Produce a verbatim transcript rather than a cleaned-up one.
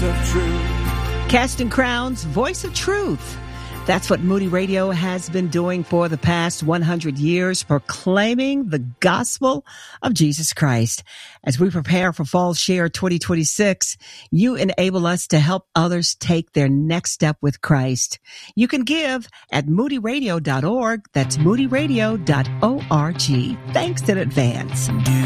voice of truth. Casting Crowns, Voice of Truth. That's what Moody Radio has been doing for the past one hundred years, proclaiming the gospel of Jesus Christ. As we prepare for Fall Share twenty twenty-six, you enable us to help others take their next step with Christ. You can give at moody radio dot org. That's moody radio dot org. Thanks in advance.